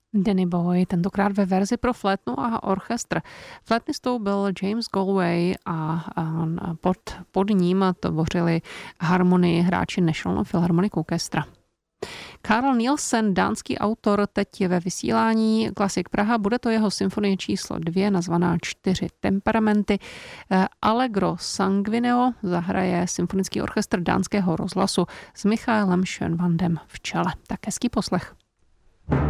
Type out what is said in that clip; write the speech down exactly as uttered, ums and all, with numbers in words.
Danny Boy, tentokrát ve verzi pro flétnu a orchestr. Flétnistou byl James Galway a pod, pod ním tvořili harmonii hráči National Philharmonic Orchestra. Carl Nielsen, dánský autor, teď je ve vysílání Klasik Praha. Bude to jeho symfonie číslo dvě, nazvaná Čtyři temperamenty. Allegro Sanguineo zahraje symfonický orchestr dánského rozhlasu s Michaelem Schönwandem v čele. Tak hezký poslech.